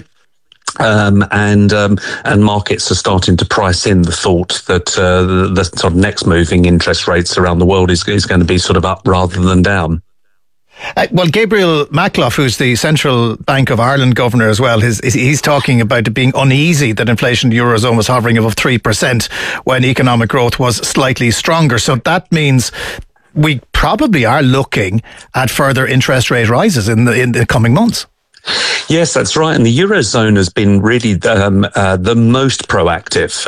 And markets are starting to price in the thought that the sort of next moving interest rates around the world is going to be sort of up rather than down. Well, Gabriel Makhlouf, who's the Central Bank of Ireland governor as well, he's talking about it being uneasy that inflation in the Eurozone was hovering above 3% when economic growth was slightly stronger. So that means we probably are looking at further interest rate rises in the coming months. Yes, that's right. And the Eurozone has been really the most proactive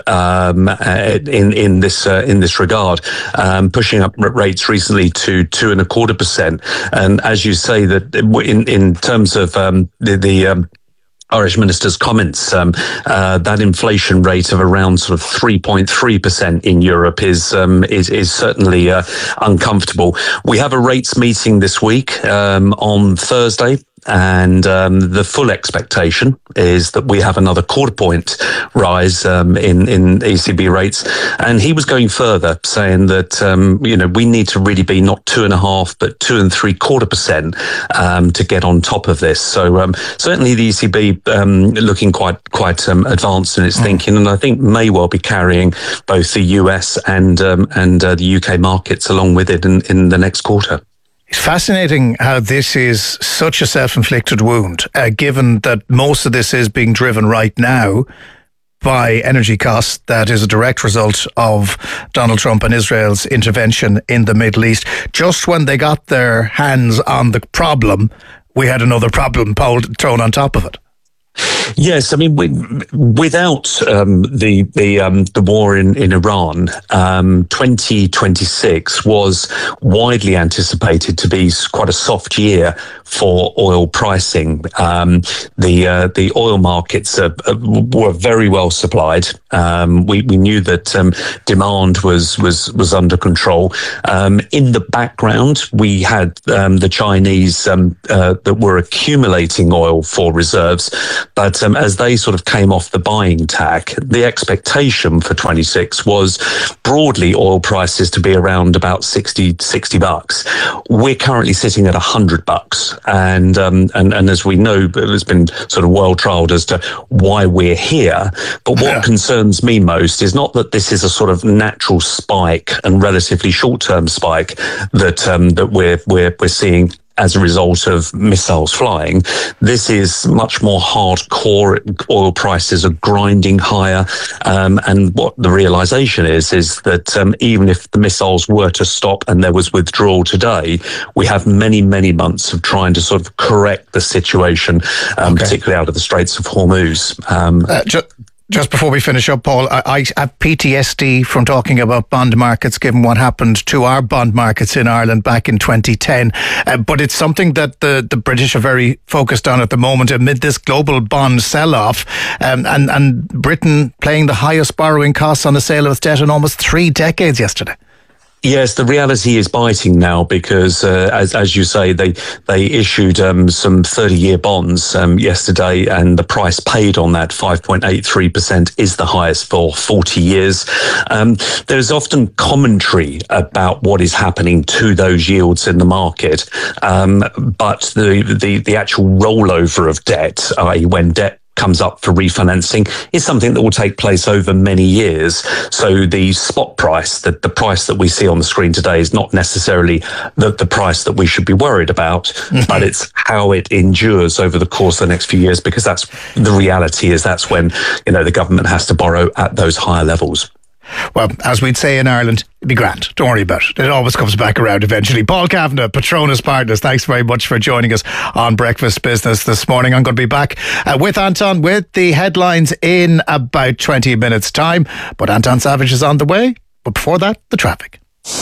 in this regard, pushing up rates recently to 2.25%. And as you say, that in terms of the Irish minister's comments, that inflation rate of around sort of 3.3% in Europe is certainly uncomfortable. We have a rates meeting this week on Thursday. And the full expectation is that we have another quarter point rise in ECB rates. And he was going further, saying that we need to really be not 2.5% but 2.75% to get on top of this. So certainly the ECB looking quite advanced in its thinking, and I think may well be carrying both the US and the UK markets along with it in the next quarter. It's fascinating how this is such a self-inflicted wound, given that most of this is being driven right now by energy costs that is a direct result of Donald Trump and Israel's intervention in the Middle East. Just when they got their hands on the problem, we had another problem thrown on top of it. Yes, I mean, without the war in Iran, 2026 was widely anticipated to be quite a soft year for oil pricing. The oil markets were very well supplied. We knew that demand was under control. In the background, we had the Chinese that were accumulating oil for reserves. But as they sort of came off the buying tack, the expectation for 26 was broadly oil prices to be around about $60. We're currently sitting at $100, and as we know, it's been sort of well trialed as to why we're here. But what concerns me most is not that this is a sort of natural spike and relatively short-term spike that we're seeing as a result of missiles flying. This is much more hardcore. Oil prices are grinding higher. And what the realization is that even if the missiles were to stop and there was withdrawal today, we have many, many months of trying to sort of correct the situation, particularly out of the Straits of Hormuz. Just before we finish up, Paul, I have PTSD from talking about bond markets, given what happened to our bond markets in Ireland back in 2010. But it's something that the British are very focused on at the moment amid this global bond sell-off, and Britain paying the highest borrowing costs on the sale of its debt in almost 3 decades yesterday. Yes, the reality is biting now because, as you say, they issued some 30-year bonds yesterday, and the price paid on that 5.83% is the highest for 40 years. There's often commentary about what is happening to those yields in the market, but the actual rollover of debt, i.e., when debt comes up for refinancing, is something that will take place over many years. So the spot price, the price that we see on the screen today, is not necessarily the price that we should be worried about, but it's how it endures over the course of the next few years, because that's the reality is that's when, the government has to borrow at those higher levels. Well, as we'd say in Ireland, it'd be grand. Don't worry about it. It always comes back around eventually. Paul Kavanagh, Patronus Partners, thanks very much for joining us on Breakfast Business this morning. I'm going to be back with Anton with the headlines in about 20 minutes' time. But Anton Savage is on the way. But before that, the traffic.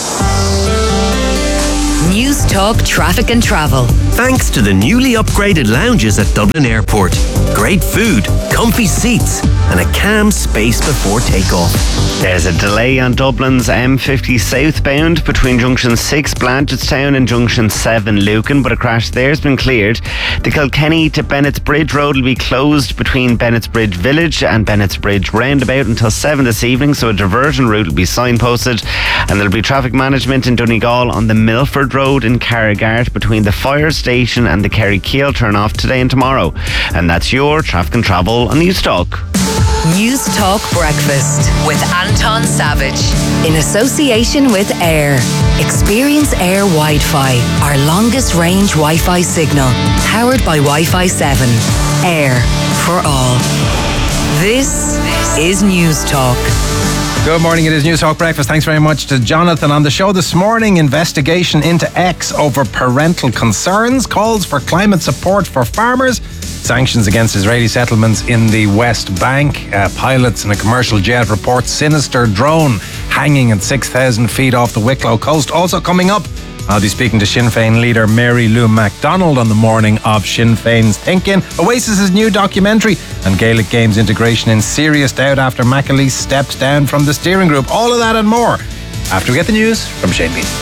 News Talk Traffic and Travel. Thanks to the newly upgraded lounges at Dublin Airport. Great food, comfy seats, and a calm space before takeoff. There's a delay on Dublin's M50 southbound between Junction 6 Blanchardstown and Junction 7 Lucan, but a crash there's been cleared. The Kilkenny to Bennett's Bridge Road will be closed between Bennett's Bridge Village and Bennett's Bridge Roundabout until 7 this evening, so a diversion route will be signposted, and there'll be traffic management in Donegal on the Milford Road in Carrigart between the fire station and the Kerry Keel turn off today and tomorrow. And that's your Traffic and Travel on News Talk. News Talk Breakfast with Anton Savage in association with Air. Experience Air Wi-Fi, our longest range Wi-Fi signal, powered by Wi-Fi 7. Air for all. This is News Talk. Good morning, it is News Talk Breakfast. Thanks very much to Jonathan. On the show this morning, investigation into X over parental concerns, calls for climate support for farmers, sanctions against Israeli settlements in the West Bank, pilots in a commercial jet report sinister drone hanging at 6,000 feet off the Wicklow coast. Also coming up, I'll be speaking to Sinn Féin leader Mary Lou MacDonald on the morning of Sinn Féin's Thinking, Oasis's new documentary, and Gaelic Games integration in serious doubt after McAleese steps down from the steering group. All of that and more after we get the news from Shane Bean.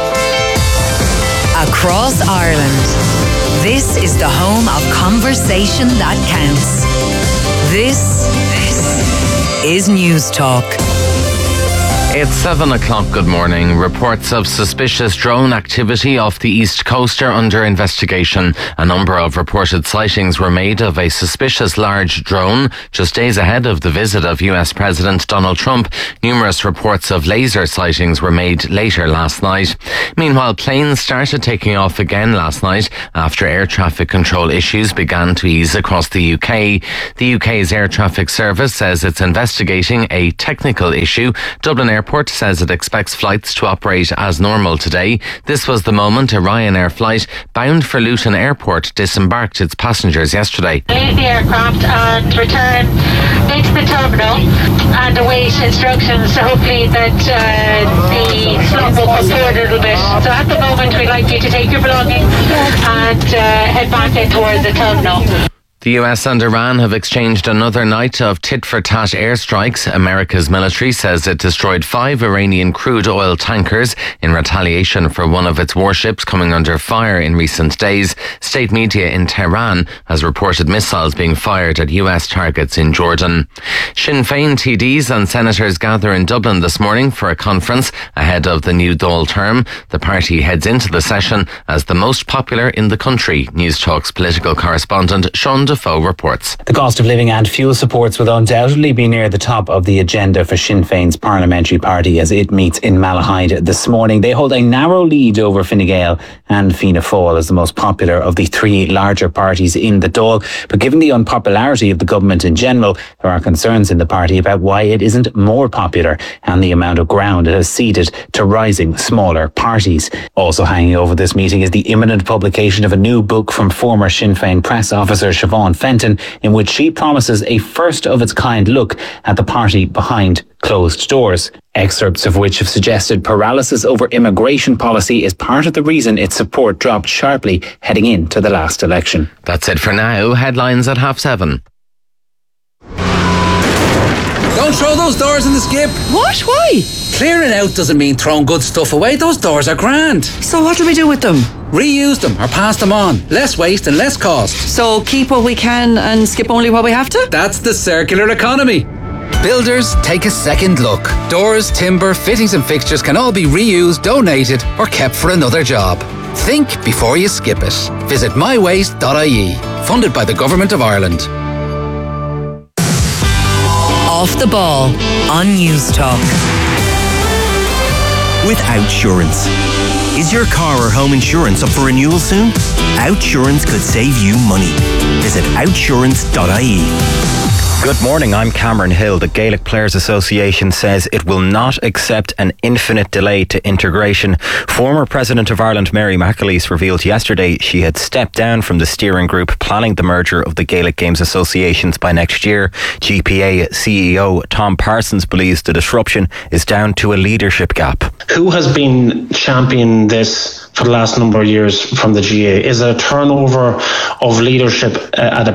Across Ireland, this is the home of conversation that counts. This is News Talk. It's 7 o'clock. Good morning. Reports of suspicious drone activity off the East Coast are under investigation. A number of reported sightings were made of a suspicious large drone just days ahead of the visit of US President Donald Trump. Numerous reports of laser sightings were made later last night. Meanwhile, planes started taking off again last night after air traffic control issues began to ease across the UK. The UK's air traffic service says it's investigating a technical issue. Dublin Airport says it expects flights to operate as normal today. This was the moment a Ryanair flight bound for Luton Airport disembarked its passengers yesterday. Leave the aircraft and return into the terminal and await instructions. So hopefully that the slot will come forward a little bit. So at the moment we'd like you to take your belongings and head back in towards the terminal. The US and Iran have exchanged another night of tit-for-tat airstrikes. America's military says it destroyed 5 Iranian crude oil tankers in retaliation for one of its warships coming under fire in recent days. State media in Tehran has reported missiles being fired at US targets in Jordan. Sinn Féin TDs and senators gather in Dublin this morning for a conference ahead of the new Dáil term. The party heads into the session as the most popular in the country. News Talk's political correspondent Sean Defoe reports. The cost of living and fuel supports will undoubtedly be near the top of the agenda for Sinn Féin's parliamentary party as it meets in Malahide this morning. They hold a narrow lead over Fine Gael and Fianna Fáil as the most popular of the three larger parties in the Dáil. But given the unpopularity of the government in general, there are concerns in the party about why it isn't more popular and the amount of ground it has ceded to rising smaller parties. Also hanging over this meeting is the imminent publication of a new book from former Sinn Féin press officer Siobhan Fenton, in which she promises a first-of-its-kind look at the party behind closed doors. Excerpts of which have suggested paralysis over immigration policy is part of the reason its support dropped sharply heading into the last election. That's it for now. Headlines at 7:30. Don't throw those doors in the skip. What? Why? Clearing out doesn't mean throwing good stuff away. Those doors are grand. So what do we do with them? Reuse them or pass them on. Less waste and less cost. So keep what we can and skip only what we have to? That's the circular economy. Builders, take a second look. Doors, timber, fittings and fixtures can all be reused, donated or kept for another job. Think before you skip it. Visit mywaste.ie. Funded by the Government of Ireland. Off the Ball on News Talk. With Outsurance. Is your car or home insurance up for renewal soon? Outsurance could save you money. Visit outsurance.ie. Good morning, I'm Cameron Hill. The Gaelic Players Association says it will not accept an infinite delay to integration. Former President of Ireland Mary McAleese revealed yesterday she had stepped down from the steering group planning the merger of the Gaelic Games Associations by next year. GPA CEO Tom Parsons believes the disruption is down to a leadership gap. Who has been championing this for the last number of years from the GA? Is it a turnover of leadership at a